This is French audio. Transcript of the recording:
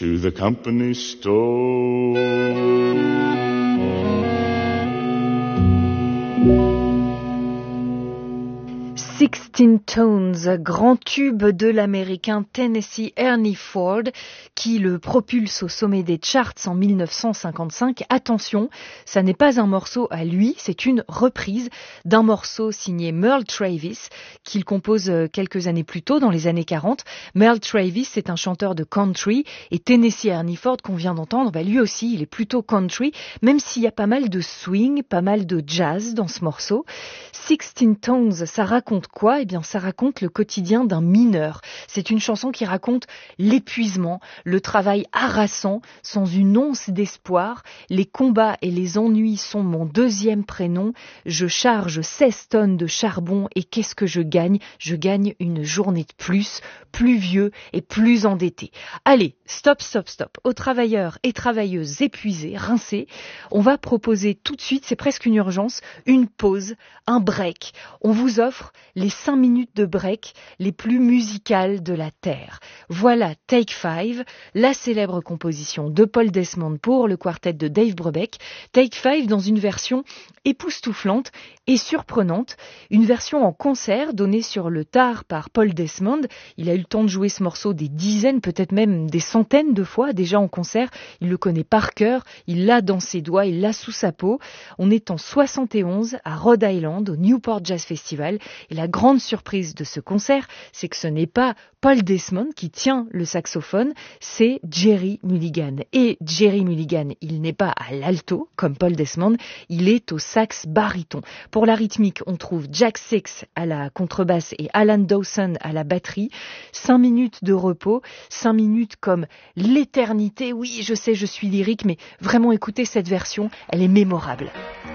to the company store. 16 Tones, grand tube de l'américain Tennessee Ernie Ford, qui le propulse au sommet des charts en 1955. Attention, ça n'est pas un morceau à lui, c'est une reprise d'un morceau signé Merle Travis, qu'il compose quelques années plus tôt, dans les années 40. Merle Travis, c'est un chanteur de country, et Tennessee Ernie Ford, qu'on vient d'entendre, lui aussi, il est plutôt country, même s'il y a pas mal de swing, pas mal de jazz dans ce morceau. 16 Tones, ça raconte quoi ? Eh bien, ça raconte le quotidien d'un mineur. C'est une chanson qui raconte l'épuisement, le travail harassant, sans une once d'espoir. Les combats et les ennuis sont mon deuxième prénom. Je charge 16 tonnes de charbon et qu'est-ce que je gagne ? Je gagne une journée de plus vieux et plus endetté. Allez, stop. Aux travailleurs et travailleuses épuisés, rincés, on va proposer tout de suite, c'est presque une urgence, une pause, un break. On vous offre les 5 minutes de break les plus musicales de la Terre. Voilà Take 5, la célèbre composition de Paul Desmond pour le quartet de Dave Brubeck. Take 5 dans une version époustouflante et surprenante, une version en concert donnée sur le tard par Paul Desmond. Il a eu le temps de jouer ce morceau des dizaines, peut-être même des centaines de fois déjà en concert. Il le connaît par cœur, il l'a dans ses doigts, il l'a sous sa peau. On est en 71 à Rhode Island, au Newport Jazz Festival. Et la grande surprise de ce concert, c'est que ce n'est pas Paul Desmond qui tient le saxophone, c'est Jerry Mulligan. Et Jerry Mulligan, il n'est pas à l'alto comme Paul Desmond, il est au sax baryton. Pour la rythmique, on trouve Jack Six à la contrebasse et Alan Dawson à la batterie. 5 minutes de repos, 5 minutes comme l'éternité. Oui, je sais, je suis lyrique, mais vraiment écoutez cette version, elle est mémorable.